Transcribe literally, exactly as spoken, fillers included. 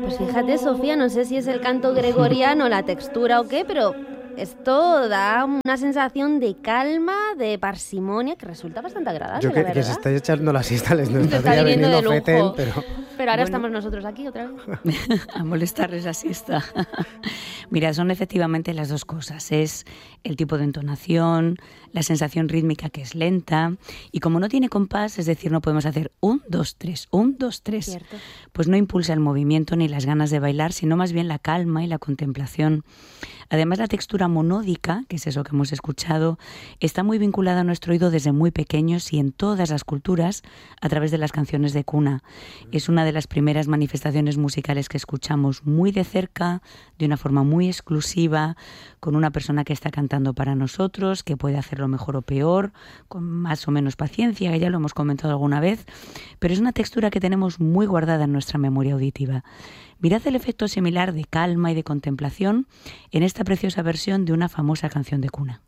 Pues fíjate, Sofía, no sé si es el canto gregoriano, la textura o qué, pero esto da una sensación de calma, de parsimonia, que resulta bastante agradable, Yo que, la que se verdad. estáis echando la siesta, les no Te está estaría viniendo de viniendo lujo. feten, pero... Pero ahora Bueno. estamos nosotros aquí otra vez. A molestarles la siesta. Mira, son efectivamente las dos cosas. Es el tipo de entonación, la sensación rítmica que es lenta, y como no tiene compás, es decir, no podemos hacer un, dos, tres, un, dos, tres, Cierto. pues no impulsa el movimiento ni las ganas de bailar, sino más bien la calma y la contemplación. Además, la textura monódica, que es eso que hemos escuchado, está muy vinculada a nuestro oído desde muy pequeños y en todas las culturas a través de las canciones de cuna. Es una de las primeras manifestaciones musicales que escuchamos muy de cerca, de una forma muy exclusiva, con una persona que está cantando para nosotros, que puede hacerlo mejor o peor, con más o menos paciencia, que ya lo hemos comentado alguna vez, pero es una textura que tenemos muy guardada en nuestra memoria auditiva. Mirad el efecto similar de calma y de contemplación en esta preciosa versión de una famosa canción de cuna.